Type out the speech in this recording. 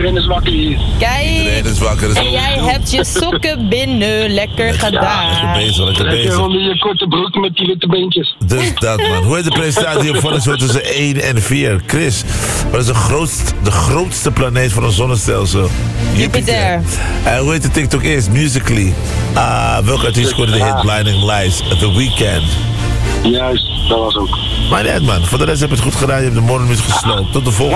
Iedereen is wakker hier. Kijk, Iedereen is wakker. en jij hebt je sokken binnen. Lekker gedaan. Lekker Lekker bezig. onder je korte broek met die witte beentjes. Dus dat, man. Hoe heet de presentatie op Fun Show tussen 1 en 4? Chris, wat is de grootste planeet van ons zonnestelsel? Jupiter. En hoe heet de TikTok eerst? Musically. Welke artiest scoorde de hit Blinding Lights? The Weeknd. Juist, dat was ook. Maar net, man. Voor de rest heb je het goed gedaan. Je hebt de morgenmuziek gesloopt. Tot de volgende.